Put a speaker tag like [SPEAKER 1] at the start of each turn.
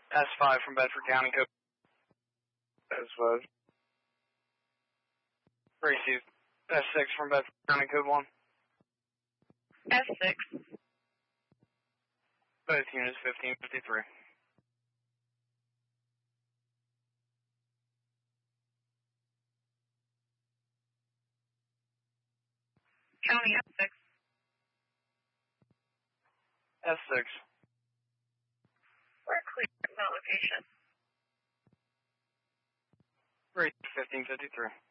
[SPEAKER 1] S5 from Bedford County, code.
[SPEAKER 2] S5.
[SPEAKER 1] Received. S6 from Bedford County, code 1.
[SPEAKER 3] S6.
[SPEAKER 1] Both units 1553.
[SPEAKER 3] County S6.
[SPEAKER 1] S6.
[SPEAKER 3] We're clear at that location.
[SPEAKER 1] Received 1553.